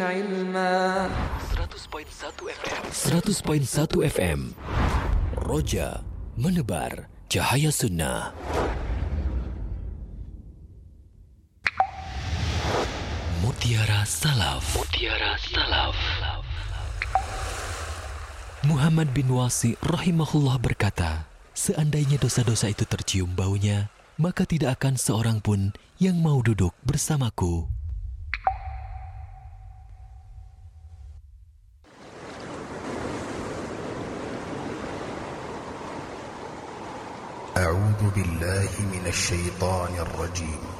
علما. 100.1 FM Roja menebar cahaya sunnah. Mutiara Salaf. Muhammad bin Wasi rahimahullah berkata, seandainya dosa-dosa itu tercium baunya, maka tidak akan seorang pun yang mau duduk bersamaku. A'udzu billahi minasy syaithanir rajim.